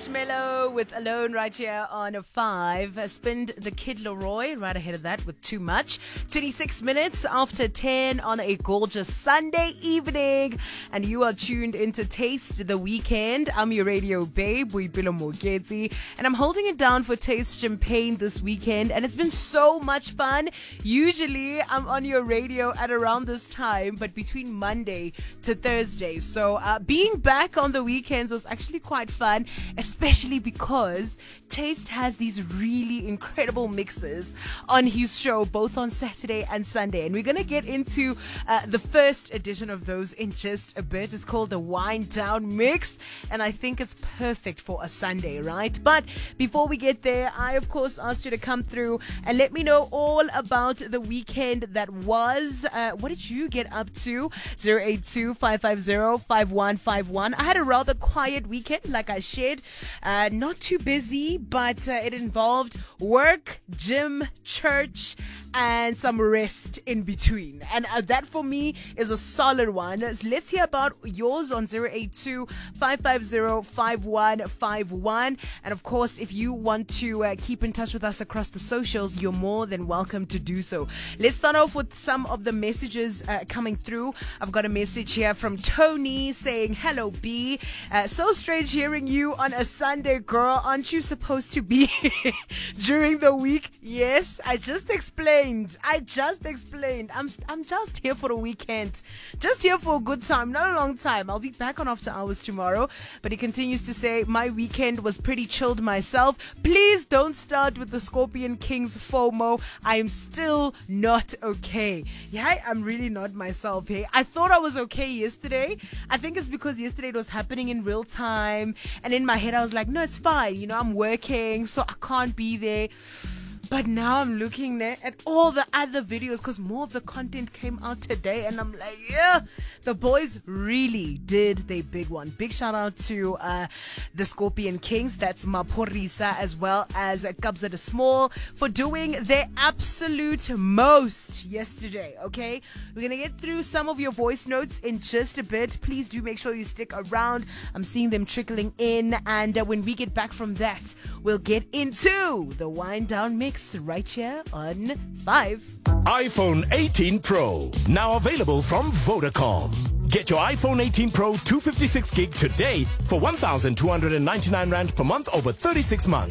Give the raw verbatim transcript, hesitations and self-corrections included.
Marshmello with Alone right here on a five. Uh, Spinned the Kid Leroy right ahead of that with Too Much. twenty-six minutes after ten on a gorgeous Sunday evening. And you are tuned into Taste the Weekend. I'm your radio babe, Boipelo Moketsi. And I'm holding it down for Taste Champagne this weekend. And it's been so much fun. Usually I'm on your radio at around this time, but between Monday to Thursday. So uh, being back on the weekends was actually quite fun, especially because Taste has these really incredible mixes on his show, both on Saturday and Sunday. And we're going to get into uh, the first edition of those in just a bit. It's called the Wind Down Mix, and I think it's perfect for a Sunday, right? But before we get there, I, of course, asked you to come through and let me know all about the weekend that was. Uh, what did you get up to? zero eight two, five five zero, five one five one. I had a rather quiet weekend, like I shared. Uh, not too busy, but uh, it involved work, gym, church, and some rest in between. And uh, that for me is a solid one. So let's hear about yours on zero eight two, five five zero, five one five one. And of course, if you want to uh, keep in touch with us across the socials, you're more than welcome to do so. Let's start off with some of the messages uh, coming through. I've got a message here from Tony saying, hello B, uh, so strange hearing you on a Sunday, girl. Aren't you supposed to be during the week? Yes, I just explained. I just explained. I'm I'm just here for the weekend. Just here for a good time, not a long time. I'll be back on After Hours tomorrow. But he continues to say, my weekend was pretty chilled myself. Please don't start with the Scorpion Kings FOMO. I am still not okay. Yeah, I'm really not myself. Hey, I thought I was okay yesterday. I think it's because yesterday it was happening in real time. And in my head, I was like, no, it's fine. You know, I'm working, so I can't be there. But now I'm looking there at all the other videos because more of the content came out today. And I'm like, yeah, the boys really did their big one. Big shout out to uh, the Scorpion Kings. That's Maphorisa as well as Kabza the Small for doing their absolute most yesterday. Okay, we're going to get through some of your voice notes in just a bit. Please do make sure you stick around. I'm seeing them trickling in. And uh, when we get back from that, we'll get into the Wind Down Mix right here on five. iPhone eighteen Pro, now available from Vodacom. Get your iPhone eighteen Pro two fifty-six gig today for one thousand two hundred ninety-nine rand per month over thirty-six months.